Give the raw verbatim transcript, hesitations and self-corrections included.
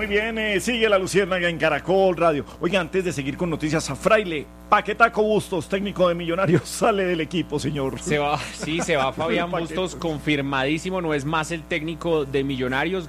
Muy bien, eh, sigue la Luciérnaga en Caracol Radio. Oiga, antes de seguir con noticias, a Fraile, Paquetaco Bustos, técnico de Millonarios, sale del equipo, señor. Se va, sí, se va Fabián Bustos, confirmadísimo, no es más el técnico de Millonarios.